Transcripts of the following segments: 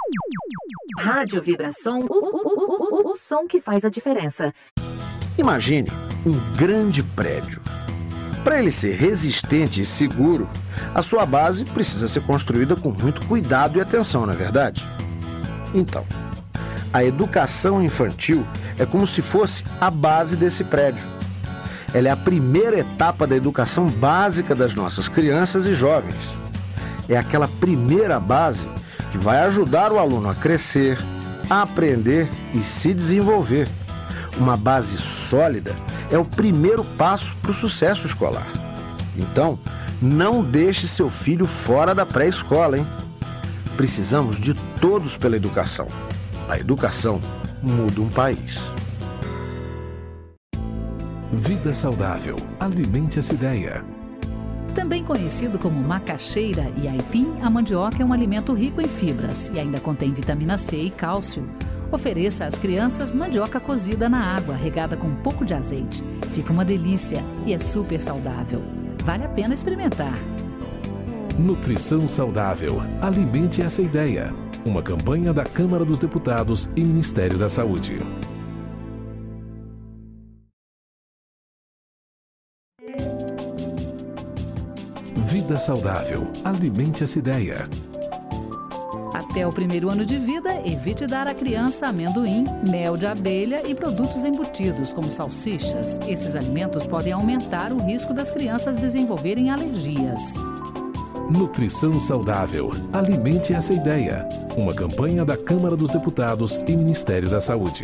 Rádio Vibração, o som que faz a diferença. Imagine um grande prédio. Para ele ser resistente e seguro, a sua base precisa ser construída com muito cuidado e atenção, não é verdade? Então, a educação infantil é como se fosse a base desse prédio. Ela é a primeira etapa da educação básica das nossas crianças e jovens. É aquela primeira base que vai ajudar o aluno a crescer, a aprender e se desenvolver. Uma base sólida é o primeiro passo para o sucesso escolar. Então, não deixe seu filho fora da pré-escola, hein? Precisamos de todos pela educação. A educação muda um país. Vida saudável. Alimente essa ideia. Também conhecido como macaxeira e aipim, a mandioca é um alimento rico em fibras e ainda contém vitamina C e cálcio. Ofereça às crianças mandioca cozida na água, regada com um pouco de azeite. Fica uma delícia e é super saudável. Vale a pena experimentar. Nutrição saudável. Alimente essa ideia. Uma campanha da Câmara dos Deputados e Ministério da Saúde. Vida saudável. Alimente essa ideia. Até o primeiro ano de vida, evite dar à criança amendoim, mel de abelha e produtos embutidos, como salsichas. Esses alimentos podem aumentar o risco das crianças desenvolverem alergias. Nutrição saudável. Alimente essa ideia. Uma campanha da Câmara dos Deputados e Ministério da Saúde.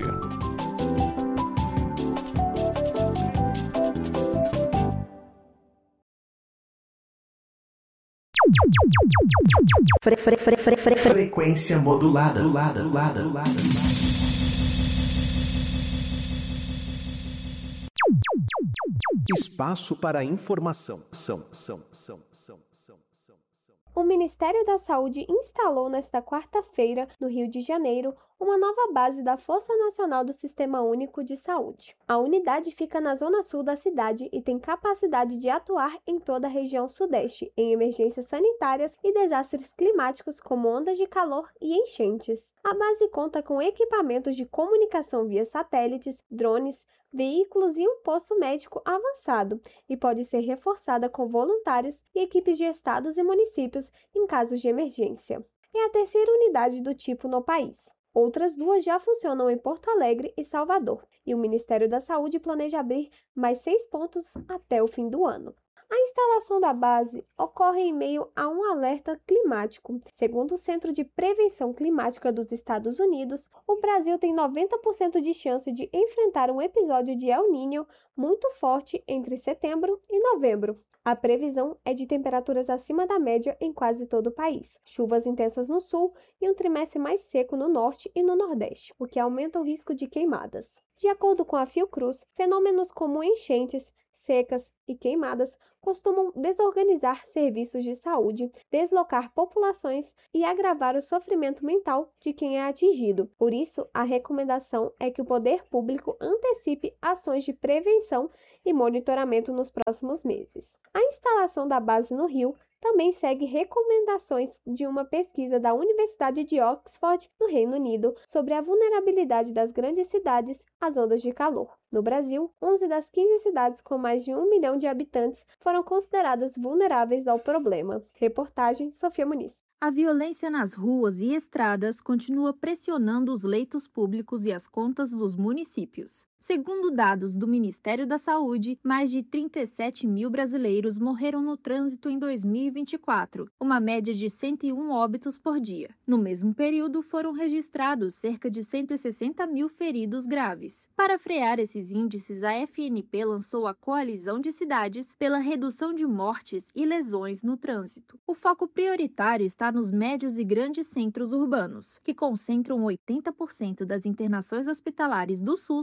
Frequência modulada. Espaço para informação. O Ministério da Saúde instalou nesta quarta-feira, no Rio de Janeiro, uma nova base da Força Nacional do Sistema Único de Saúde. A unidade fica na zona sul da cidade e tem capacidade de atuar em toda a região sudeste, em emergências sanitárias e desastres climáticos como ondas de calor e enchentes. A base conta com equipamentos de comunicação via satélites, drones, veículos e um posto médico avançado, e pode ser reforçada com voluntários e equipes de estados e municípios em casos de emergência. É a terceira unidade do tipo no país. Outras duas já funcionam em Porto Alegre e Salvador, e o Ministério da Saúde planeja abrir mais 6 pontos até o fim do ano. A instalação da base ocorre em meio a um alerta climático. Segundo o Centro de Prevenção Climática dos Estados Unidos, o Brasil tem 90% de chance de enfrentar um episódio de El Niño muito forte entre setembro e novembro. A previsão é de temperaturas acima da média em quase todo o país, chuvas intensas no sul e um trimestre mais seco no norte e no nordeste, o que aumenta o risco de queimadas. De acordo com a Fiocruz, fenômenos como enchentes, secas e queimadas costumam desorganizar serviços de saúde, deslocar populações e agravar o sofrimento mental de quem é atingido. Por isso, a recomendação é que o poder público antecipe ações de prevenção e monitoramento nos próximos meses. A instalação da base no Rio também segue recomendações de uma pesquisa da Universidade de Oxford, no Reino Unido, sobre a vulnerabilidade das grandes cidades às ondas de calor. No Brasil, 11 das 15 cidades com mais de 1 milhão de habitantes foram consideradas vulneráveis ao problema. Reportagem Sofia Muniz. A violência nas ruas e estradas continua pressionando os leitos públicos e as contas dos municípios. Segundo dados do Ministério da Saúde, mais de 37 mil brasileiros morreram no trânsito em 2024, uma média de 101 óbitos por dia. No mesmo período, foram registrados cerca de 160 mil feridos graves. Para frear esses índices, a FNP lançou a Coalizão de Cidades pela redução de mortes e lesões no trânsito. O foco prioritário está nos médios e grandes centros urbanos, que concentram 80% das internações hospitalares do SUS decorrentes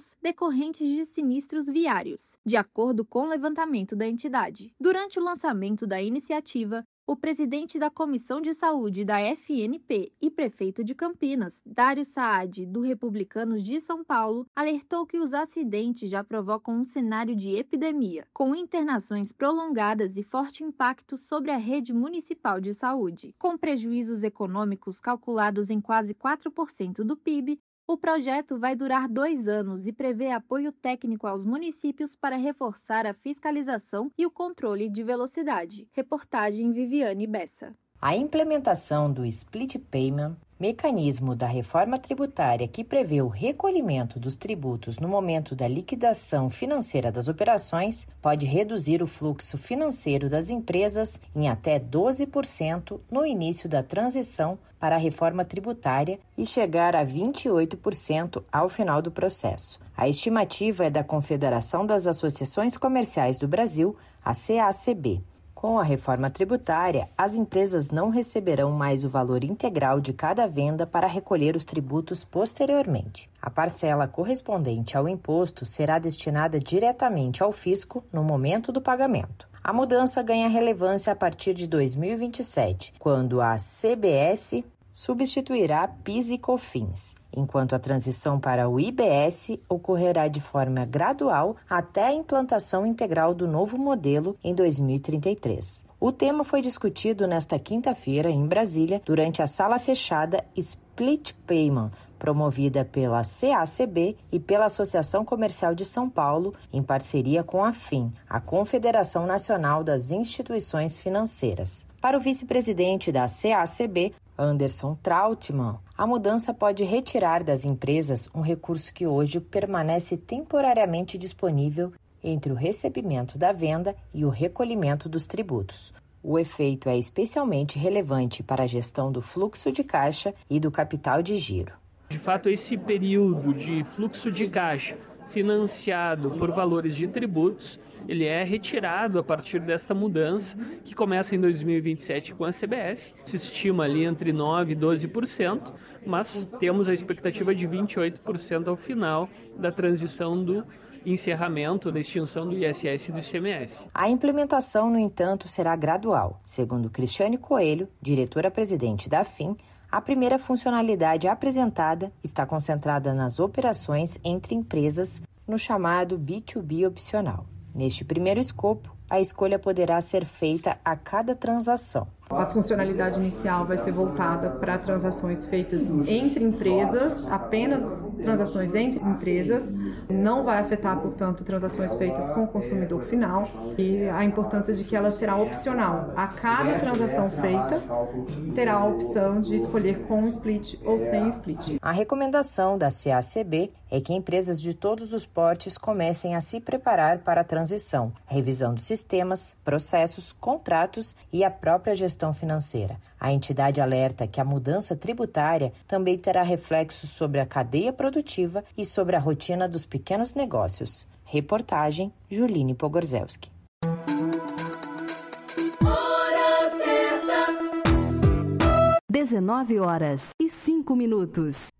decorrentes de sinistros viários, de acordo com o levantamento da entidade. Durante o lançamento da iniciativa, o presidente da Comissão de Saúde da FNP e prefeito de Campinas, Dário Saad, do Republicanos de São Paulo, alertou que os acidentes já provocam um cenário de epidemia, com internações prolongadas e forte impacto sobre a rede municipal de saúde. Com prejuízos econômicos calculados em quase 4% do PIB, o projeto vai durar 2 anos e prevê apoio técnico aos municípios para reforçar a fiscalização e o controle de velocidade. Reportagem Viviane Bessa. A implementação do Split Payment, mecanismo da reforma tributária que prevê o recolhimento dos tributos no momento da liquidação financeira das operações, pode reduzir o fluxo financeiro das empresas em até 12% no início da transição para a reforma tributária e chegar a 28% ao final do processo. A estimativa é da Confederação das Associações Comerciais do Brasil, a CACB. Com a reforma tributária, as empresas não receberão mais o valor integral de cada venda para recolher os tributos posteriormente. A parcela correspondente ao imposto será destinada diretamente ao fisco no momento do pagamento. A mudança ganha relevância a partir de 2027, quando a CBS substituirá PIS e COFINS, enquanto a transição para o IBS ocorrerá de forma gradual até a implantação integral do novo modelo em 2033. O tema foi discutido nesta quinta-feira em Brasília durante a sala fechada Split Payment, promovida pela CACB e pela Associação Comercial de São Paulo, em parceria com a FIM, a Confederação Nacional das Instituições Financeiras. Para o vice-presidente da CACB, Anderson Trautmann, a mudança pode retirar das empresas um recurso que hoje permanece temporariamente disponível entre o recebimento da venda e o recolhimento dos tributos. O efeito é especialmente relevante para a gestão do fluxo de caixa e do capital de giro. De fato, esse período de fluxo de caixa financiado por valores de tributos, ele é retirado a partir desta mudança, que começa em 2027 com a CBS. Se estima ali entre 9% e 12%, mas temos a expectativa de 28% ao final da transição do encerramento da extinção do ISS e do ICMS. A implementação, no entanto, será gradual. Segundo Cristiane Coelho, diretora-presidente da FIM, a primeira funcionalidade apresentada está concentrada nas operações entre empresas no chamado B2B opcional. Neste primeiro escopo, a escolha poderá ser feita a cada transação. A funcionalidade inicial vai ser voltada para transações feitas entre empresas, apenas transações entre empresas, não vai afetar, portanto, transações feitas com o consumidor final e a importância de que ela será opcional. A cada transação feita, terá a opção de escolher com split ou sem split. A recomendação da CACB é que empresas de todos os portes comecem a se preparar para a transição, revisando sistemas, processos, contratos e a própria gestão financeira. A entidade alerta que a mudança tributária também terá reflexos sobre a cadeia produtiva e sobre a rotina dos pequenos negócios. Reportagem Juline Pogorzelski. 19h05.